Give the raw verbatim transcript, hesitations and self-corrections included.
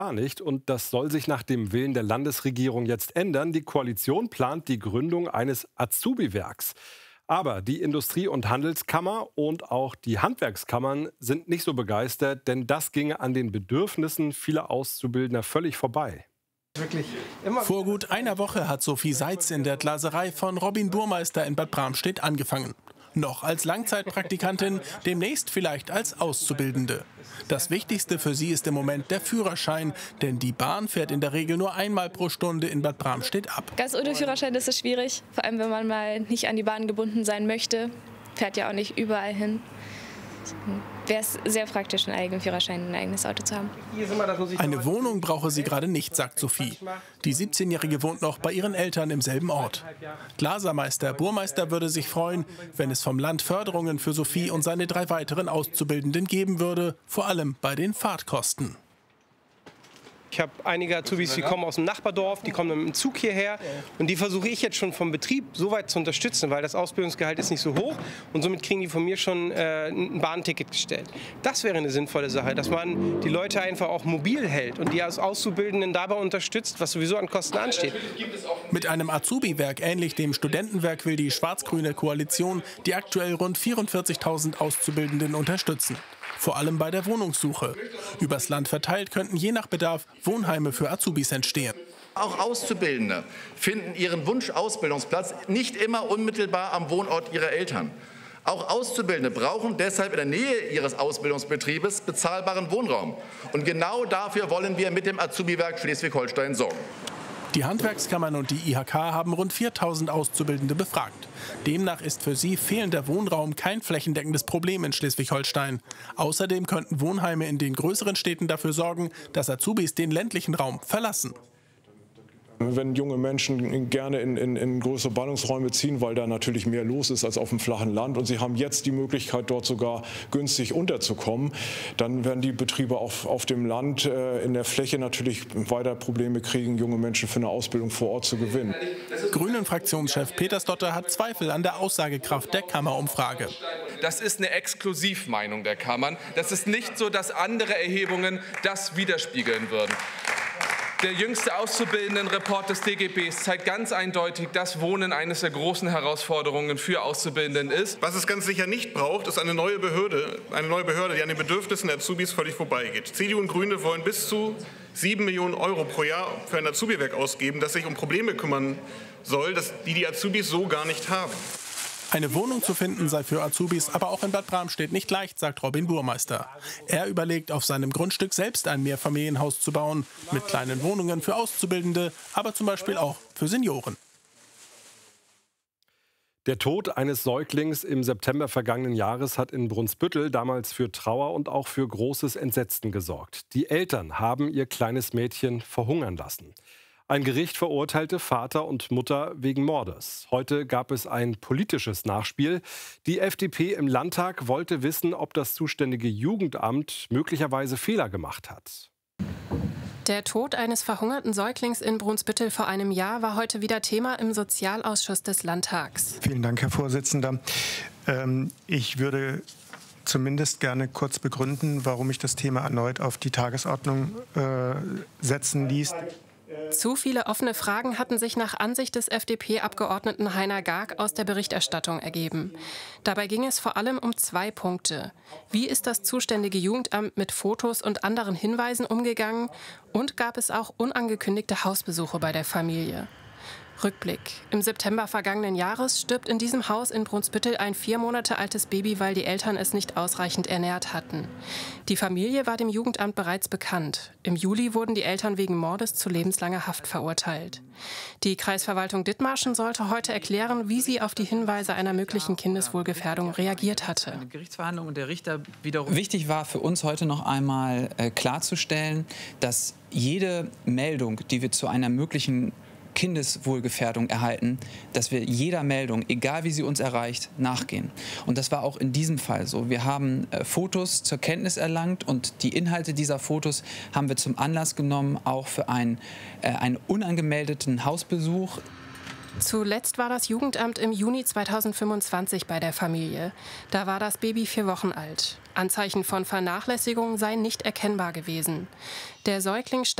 Gar nicht. Und das soll sich nach dem Willen der Landesregierung jetzt ändern. Die Koalition plant die Gründung eines Azubi-Werks. Aber die Industrie- und Handelskammer und auch die Handwerkskammern sind nicht so begeistert, denn das ginge an den Bedürfnissen vieler Auszubildender völlig vorbei. Vor gut einer Woche hat Sophie Seitz in der Glaserei von Robin Burmeister in Bad Bramstedt angefangen. Noch als Langzeitpraktikantin, demnächst vielleicht als Auszubildende. Das Wichtigste für sie ist im Moment der Führerschein, denn die Bahn fährt in der Regel nur einmal pro Stunde in Bad Bramstedt ab. Ganz ohne Führerschein ist es schwierig, vor allem wenn man mal nicht an die Bahn gebunden sein möchte. Fährt ja auch nicht überall hin. Wäre es sehr praktisch, einen eigenen Führerschein, ein eigenes Auto zu haben. Eine Wohnung brauche sie gerade nicht, sagt Sophie. Die siebzehnjährige wohnt noch bei ihren Eltern im selben Ort. Glasermeister Burmeister würde sich freuen, wenn es vom Land Förderungen für Sophie und seine drei weiteren Auszubildenden geben würde, vor allem bei den Fahrtkosten. Ich habe einige Azubis, die kommen aus dem Nachbardorf, die kommen mit dem Zug hierher und die versuche ich jetzt schon vom Betrieb so weit zu unterstützen, weil das Ausbildungsgehalt ist nicht so hoch und somit kriegen die von mir schon äh, ein Bahnticket gestellt. Das wäre eine sinnvolle Sache, dass man die Leute einfach auch mobil hält und die als Auszubildenden dabei unterstützt, was sowieso an Kosten ansteht. Mit einem Azubi-Werk ähnlich dem Studentenwerk will die schwarz-grüne Koalition die aktuell rund vierundvierzigtausend Auszubildenden unterstützen. Vor allem bei der Wohnungssuche. Übers Land verteilt könnten je nach Bedarf Wohnheime für Azubis entstehen. Auch Auszubildende finden ihren Wunsch-Ausbildungsplatz nicht immer unmittelbar am Wohnort ihrer Eltern. Auch Auszubildende brauchen deshalb in der Nähe ihres Ausbildungsbetriebes bezahlbaren Wohnraum. Und genau dafür wollen wir mit dem Azubi-Werk Schleswig-Holstein sorgen. Die Handwerkskammern und die I H K haben rund viertausend Auszubildende befragt. Demnach ist für sie fehlender Wohnraum kein flächendeckendes Problem in Schleswig-Holstein. Außerdem könnten Wohnheime in den größeren Städten dafür sorgen, dass Azubis den ländlichen Raum verlassen. Wenn junge Menschen gerne in, in, in größere Ballungsräume ziehen, weil da natürlich mehr los ist als auf dem flachen Land und sie haben jetzt die Möglichkeit, dort sogar günstig unterzukommen, dann werden die Betriebe auf, auf dem Land äh, in der Fläche natürlich weiter Probleme kriegen, junge Menschen für eine Ausbildung vor Ort zu gewinnen. Grünen-Fraktionschef Petersdotter hat Zweifel an der Aussagekraft der Kammerumfrage. Das ist eine Exklusivmeinung der Kammern. Das ist nicht so, dass andere Erhebungen das widerspiegeln würden. Der jüngste Auszubildendenreport des D G Bs zeigt ganz eindeutig, dass Wohnen eines der großen Herausforderungen für Auszubildenden ist. Was es ganz sicher nicht braucht, ist eine neue Behörde, eine neue Behörde, die an den Bedürfnissen der Azubis völlig vorbeigeht. C D U und Grüne wollen bis zu sieben Millionen Euro pro Jahr für ein Azubi-Werk ausgeben, das sich um Probleme kümmern soll, die die Azubis so gar nicht haben. Eine Wohnung zu finden sei für Azubis aber auch in Bad Bramstedt nicht leicht, sagt Robin Burmeister. Er überlegt, auf seinem Grundstück selbst ein Mehrfamilienhaus zu bauen, mit kleinen Wohnungen für Auszubildende, aber zum Beispiel auch für Senioren. Der Tod eines Säuglings im September vergangenen Jahres hat in Brunsbüttel damals für Trauer und auch für großes Entsetzen gesorgt. Die Eltern haben ihr kleines Mädchen verhungern lassen. Ein Gericht verurteilte Vater und Mutter wegen Mordes. Heute gab es ein politisches Nachspiel. Die F D P im Landtag wollte wissen, ob das zuständige Jugendamt möglicherweise Fehler gemacht hat. Der Tod eines verhungerten Säuglings in Brunsbüttel vor einem Jahr war heute wieder Thema im Sozialausschuss des Landtags. Vielen Dank, Herr Vorsitzender. Ähm, ich würde zumindest gerne kurz begründen, warum ich das Thema erneut auf die Tagesordnung äh, setzen ließ. Zu viele offene Fragen hatten sich nach Ansicht des F D P-Abgeordneten Heiner Garg aus der Berichterstattung ergeben. Dabei ging es vor allem um zwei Punkte. Wie ist das zuständige Jugendamt mit Fotos und anderen Hinweisen umgegangen? Und gab es auch unangekündigte Hausbesuche bei der Familie? Rückblick. Im September vergangenen Jahres stirbt in diesem Haus in Brunsbüttel ein vier Monate altes Baby, weil die Eltern es nicht ausreichend ernährt hatten. Die Familie war dem Jugendamt bereits bekannt. Im Juli wurden die Eltern wegen Mordes zu lebenslanger Haft verurteilt. Die Kreisverwaltung Dithmarschen sollte heute erklären, wie sie auf die Hinweise einer möglichen Kindeswohlgefährdung reagiert hatte. Gerichtsverhandlung der Richter wiederum. Wichtig war für uns heute noch einmal äh, klarzustellen, dass jede Meldung, die wir zu einer möglichen Kindeswohlgefährdung erhalten, dass wir jeder Meldung, egal wie sie uns erreicht, nachgehen. Und das war auch in diesem Fall so. Wir haben äh, Fotos zur Kenntnis erlangt und die Inhalte dieser Fotos haben wir zum Anlass genommen, auch für einen, äh, einen unangemeldeten Hausbesuch. Zuletzt war das Jugendamt im Juni zweitausendfünfundzwanzig bei der Familie. Da war das Baby vier Wochen alt. Anzeichen von Vernachlässigung seien nicht erkennbar gewesen. Der Säugling